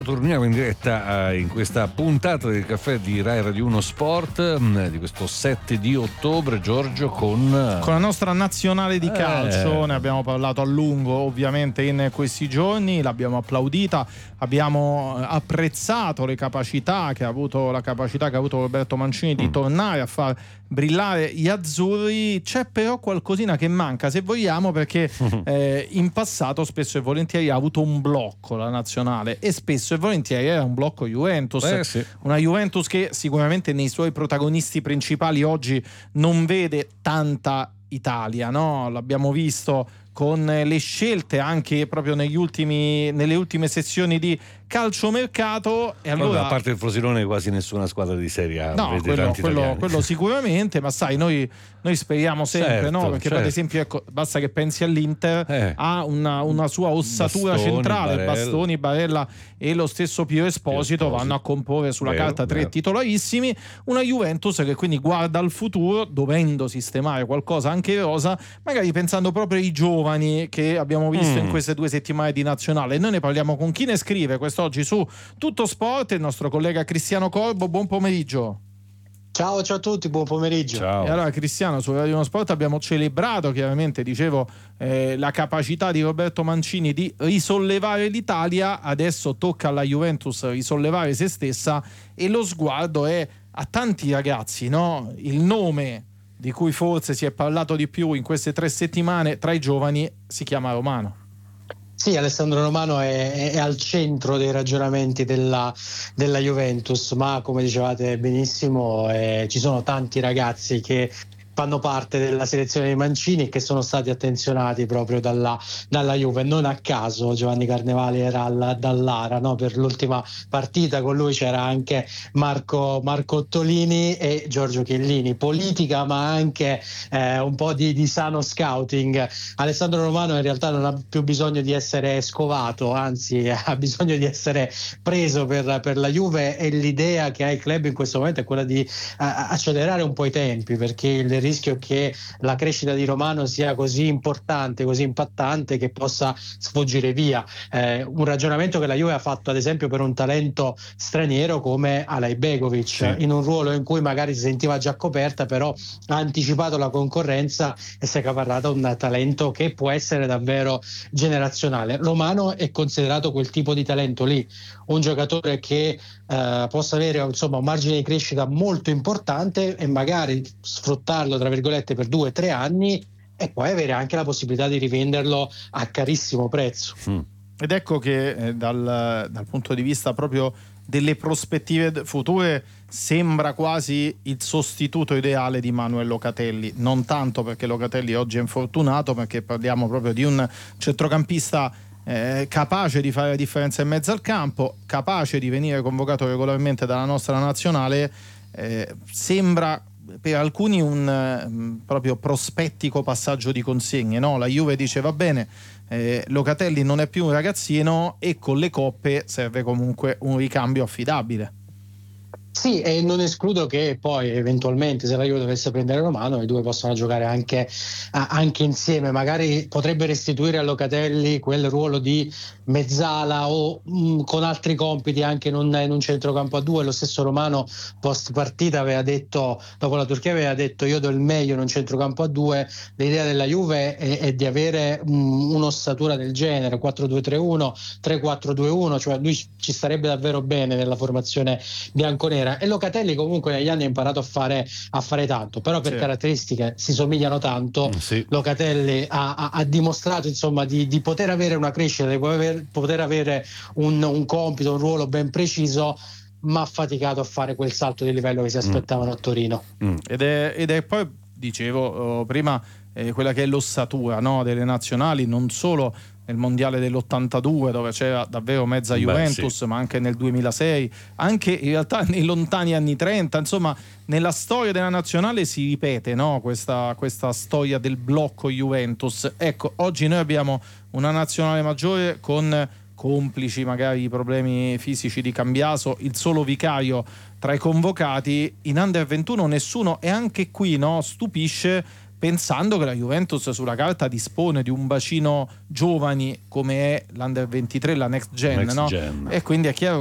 Torniamo in diretta in questa puntata del caffè di Rai Radio 1 Sport di questo 7 di ottobre, Giorgio, con la nostra nazionale di calcio. Ne abbiamo parlato a lungo ovviamente in questi giorni, l'abbiamo applaudita, abbiamo apprezzato la capacità che ha avuto Roberto Mancini di tornare a far brillare gli azzurri. C'è però qualcosina che manca, se vogliamo, perché in passato spesso e volentieri ha avuto un blocco la nazionale, e spesso e volentieri era un blocco Juventus, sì. Una Juventus che sicuramente nei suoi protagonisti principali oggi non vede tanta Italia, no? L'abbiamo visto con le scelte anche proprio nelle ultime sessioni di calciomercato, e allora a parte il Frosinone quasi nessuna squadra di Serie A, no, quello sicuramente, ma sai, noi speriamo sempre, certo, no? Perché per esempio, ecco, basta che pensi all'Inter, ha una sua ossatura centrale, Bastoni, Barella e lo stesso Piero Esposito vanno a comporre sulla carta tre titolarissimi. Una Juventus che quindi guarda al futuro, dovendo sistemare qualcosa anche rosa, magari pensando proprio ai giovani che abbiamo visto in queste 2 settimane di nazionale. Noi ne parliamo con chi ne scrive quest'oggi su Tutto Sport, il nostro collega Cristiano Corbo. Buon pomeriggio. Ciao a tutti, buon pomeriggio. Ciao. E allora, Cristiano, su Radio 1 Sport abbiamo celebrato chiaramente, dicevo, la capacità di Roberto Mancini di risollevare l'Italia. Adesso tocca alla Juventus risollevare se stessa, e lo sguardo è a tanti ragazzi, no? Il nome di cui forse si è parlato di più in queste 3 settimane tra i giovani si chiama Romano. Sì, Alessandro Romano è al centro dei ragionamenti della Juventus, ma come dicevate benissimo, ci sono tanti ragazzi che fanno parte della selezione di Mancini e che sono stati attenzionati proprio dalla Juve. Non a caso Giovanni Carnevali era dall'Ara, no? Per l'ultima partita con lui c'era anche Marco Ottolini e Giorgio Chiellini. Politica, ma anche un po' di sano scouting. Alessandro Romano in realtà non ha più bisogno di essere scovato, anzi ha bisogno di essere preso per la Juve, e l'idea che ha il club in questo momento è quella di accelerare un po' i tempi, perché il rischio che la crescita di Romano sia così importante, così impattante, che possa sfuggire via. Un ragionamento che la Juve ha fatto ad esempio per un talento straniero come Alay Begovic, in un ruolo in cui magari si sentiva già coperta, però ha anticipato la concorrenza e si è accaparrata un talento che può essere davvero generazionale. Romano è considerato quel tipo di talento lì, un giocatore che possa avere un margine di crescita molto importante e magari sfruttarlo tra virgolette per 2-3 anni, e poi avere anche la possibilità di rivenderlo a carissimo prezzo. Ed ecco che dal punto di vista proprio delle prospettive future sembra quasi il sostituto ideale di Manuel Locatelli, non tanto perché Locatelli oggi è infortunato, perché parliamo proprio di un centrocampista capace di fare la differenza in mezzo al campo, capace di venire convocato regolarmente dalla nostra nazionale. Sembra per alcuni un proprio prospettico passaggio di consegne, no? La Juve dice va bene, Locatelli non è più un ragazzino, e con le coppe serve comunque un ricambio affidabile. Sì, e non escludo che poi eventualmente, se la Juve dovesse prendere Romano, i due possano giocare anche insieme. Magari potrebbe restituire a Locatelli quel ruolo di mezzala o con altri compiti anche in un centrocampo a 2. Lo stesso Romano post partita aveva detto, dopo la Turchia aveva detto: io do il meglio in un centrocampo a 2. L'idea della Juve è di avere un'ossatura del genere, 4-2-3-1, 3-4-2-1, cioè lui ci starebbe davvero bene nella formazione bianconera. E Locatelli comunque negli anni ha imparato a fare tanto, però per caratteristiche si somigliano tanto. Locatelli ha dimostrato di poter avere una crescita, di poter avere un compito, un ruolo ben preciso, ma ha faticato a fare quel salto di livello che si aspettavano a Torino. Ed è poi, dicevo prima, quella che è l'ossatura, no, delle nazionali, non solo nel mondiale dell'82 dove c'era davvero mezza Juventus, ma anche nel 2006, anche in realtà nei lontani anni 30, insomma nella storia della nazionale si ripete, no, questa storia del blocco Juventus. Ecco, oggi noi abbiamo una nazionale maggiore con complici magari i problemi fisici di Cambiaso, il solo vicario tra i convocati. In Under 21 nessuno, e anche qui, no, stupisce pensando che la Juventus sulla carta dispone di un bacino giovani come è l'Under 23, la Next Gen, Next no? Gen. E quindi è chiaro